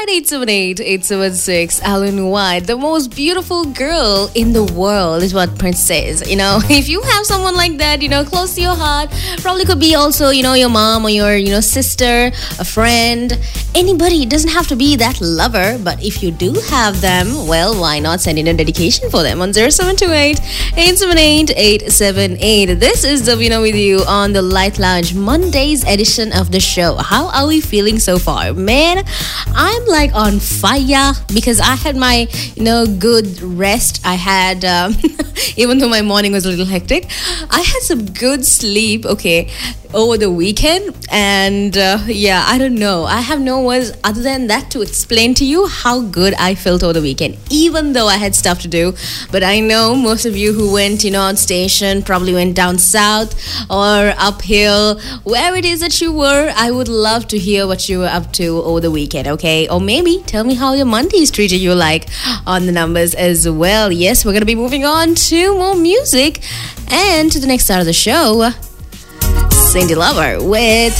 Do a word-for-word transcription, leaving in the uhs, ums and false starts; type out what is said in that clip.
nine eight seven eight, eight seven six. Alan White, the most beautiful girl in the world is what Prince says. You know, if you have someone like that, you know, close to your heart, probably could be also, you know, your mom or your, you know, sister, a friend, anybody. It doesn't have to be that lover, but if you do have them, well, why not send in a dedication for them on zero seven two eight, eight seven eight, eight seven eight. This is Davina with you on the Light Lounge, Monday's edition of the show. How are we feeling so far? Man, I'm like on fire because I had my, you know, good rest. I had, um, even though my morning was a little hectic, I had some good sleep, okay, over the weekend. And uh, yeah, I don't know. I have no words other than that to explain to you how good I felt over the weekend, even though I had stuff to do. But I know most of you who went, you know, on station probably went down south or uphill, wherever it is that you were. I would love to hear what you were up to over the weekend, okay? Or maybe tell me how your Mondays treated you like on the numbers as well. Yes, we're going to be moving on to more music and to the next part of the show. Cyndi Lauper with